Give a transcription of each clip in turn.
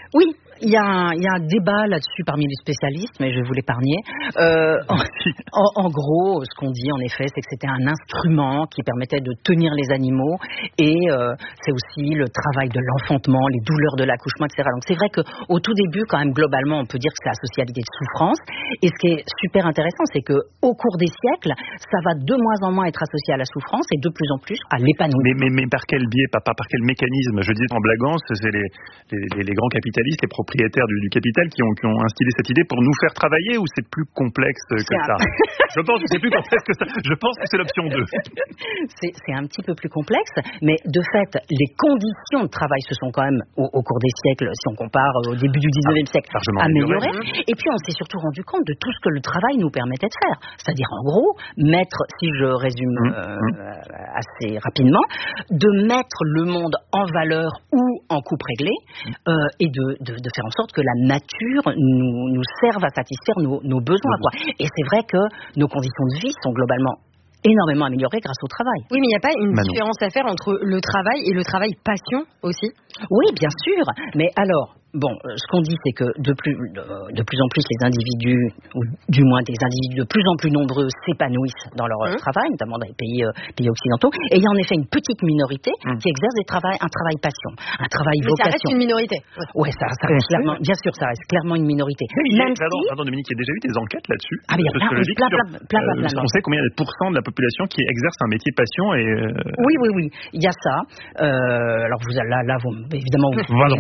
Oui, il y a un débat là-dessus parmi les spécialistes, mais je vais vous l'épargner. En gros, ce qu'on dit en effet, c'est que c'était un instrument qui permettait de tenir les animaux et c'est aussi le travail de l'enfantement, les douleurs de l'accouchement, etc. Donc c'est vrai qu'au tout début, quand même, globalement, on peut dire que c'est associé à l'idée de souffrance. Et ce qui est super intéressant, c'est qu'au cours des siècles, ça va de moins en moins être associé à la souffrance et de plus en plus à l'épanouissement. Mais par quel biais, par quel mécanisme? Je disais en blaguant, c'est les grands capitalistes, les propriétaires du capital qui ont instillé cette idée pour nous faire travailler, ou c'est plus complexe que ça? Je pense que c'est plus complexe que ça. Je pense que c'est l'option 2. C'est un petit peu plus complexe, mais de fait, les conditions de travail se sont quand même, au cours des siècles, si on compare au début du 19e siècle, améliorées. Et puis on s'est surtout rendu compte de tout ce que le travail nous permettait de faire. C'est-à-dire, en gros, si je résume assez rapidement, de mettre le monde en valeur ou en coupe réglée, et de faire en sorte que la nature nous serve à satisfaire nos besoins. Quoi. Et c'est vrai que nos conditions de vie sont globalement énormément améliorées grâce au travail. Oui, mais il n'y a pas une différence à faire entre le travail et le travail passion aussi? Oui, bien sûr. Mais alors, ce qu'on dit, c'est que de plus en plus les individus, ou du moins des individus de plus en plus nombreux, s'épanouissent dans leur travail, notamment dans les pays occidentaux. Et il y a en effet une petite minorité qui exerce un travail passion, un travail vocation. Ça reste une minorité. Ouais, ça reste clairement, bien sûr, ça reste clairement une minorité. Pardon, Dominique, il y a déjà eu des enquêtes là-dessus. Ah, mais il y a plein. On sait combien il y a de pourcents de la population qui exerce un métier passion et. Oui, il y a ça. Alors là, vous évidemment,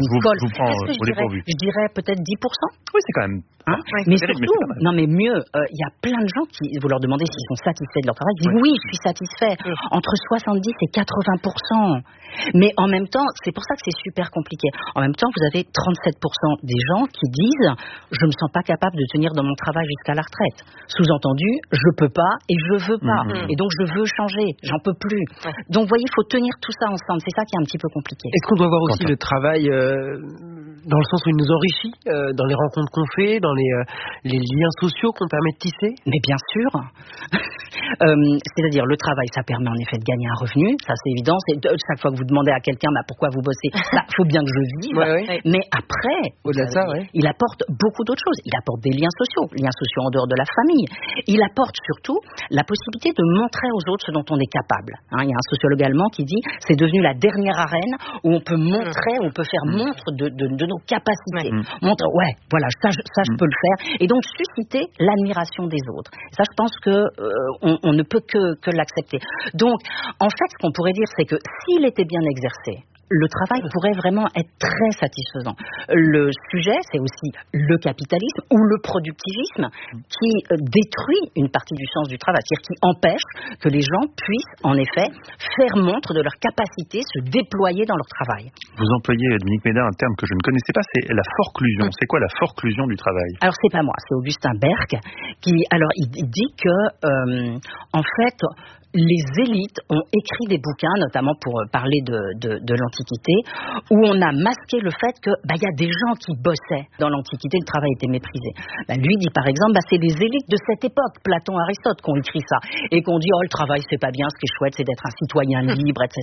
je dirais peut-être 10%. Oui, c'est quand même. Mais surtout, mais mieux, il y a plein de gens qui, vous leur demandez s'ils sont satisfaits de leur travail, ils disent oui, je suis satisfait. Entre 70 et 80%. Mais en même temps, c'est pour ça que c'est super compliqué. En même temps, vous avez 37% des gens qui disent je me sens pas capable de tenir dans mon travail jusqu'à la retraite. Sous-entendu, je peux pas et je veux pas. Et donc je veux changer, j'en peux plus. Donc vous voyez, il faut tenir tout ça ensemble. C'est ça qui est un petit peu compliqué. Est-ce qu'on doit voir aussi le travail dans le sens où il nous enrichit, dans les rencontres qu'on fait, dans les liens sociaux qu'on permet de tisser? Mais bien sûr. C'est-à-dire, le travail, ça permet en effet de gagner un revenu, ça c'est évident. Chaque fois que vous demandez à quelqu'un pourquoi vous bossez, faut bien que je vive. Mais après, au-delà de ça, il apporte beaucoup d'autres choses. Il apporte des liens sociaux en dehors de la famille. Il apporte surtout la possibilité de montrer aux autres ce dont on est capable. Il y a un sociologue allemand qui dit c'est devenu la dernière arène où on peut montrer, où on peut faire montre de nos capacités. Montrer, voilà, ça je peux le faire. Et donc susciter l'admiration des autres. Ça, je pense que on ne peut que l'accepter. Donc, en fait, ce qu'on pourrait dire, c'est que s'il était bien exercé, le travail pourrait vraiment être très satisfaisant. Le sujet, c'est aussi le capitalisme ou le productivisme qui détruit une partie du sens du travail, c'est-à-dire qui empêche que les gens puissent, en effet, faire montre de leur capacité, se déployer dans leur travail. Vous employez, Dominique Méda, un terme que je ne connaissais pas, c'est la forclusion. C'est quoi la forclusion du travail? Alors, c'est pas moi, c'est Augustin Berg qui, alors, il dit que, en fait, les élites ont écrit des bouquins, notamment pour parler de l'Antiquité, où on a masqué le fait que y a des gens qui bossaient dans l'Antiquité, le travail était méprisé. Lui dit par exemple, c'est les élites de cette époque, Platon, Aristote, qui ont écrit ça, et qui ont dit le travail c'est pas bien, ce qui est chouette c'est d'être un citoyen libre, etc.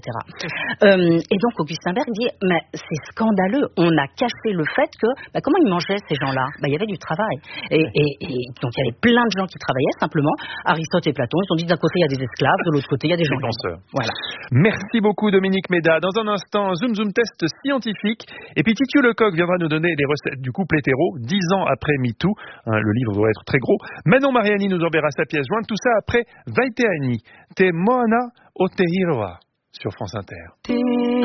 Et donc Augustin Berg dit mais c'est scandaleux, on a caché le fait que comment ils mangeaient ces gens-là? Il y avait du travail, et donc il y avait plein de gens qui travaillaient simplement. Aristote et Platon, ils ont dit d'un côté il y a des esclaves, de l'autre côté, il y a des gens penseurs. Voilà. Merci beaucoup, Dominique Méda. Dans un instant, Zoom test scientifique. Et puis, Titiou Lecoq viendra nous donner les recettes du couple hétéro, 10 ans après MeToo. Le livre doit être très gros. Manon Mariani nous enverra sa pièce jointe. Tout ça après Vaiteani. Te Moana o te Hiroa sur France Inter.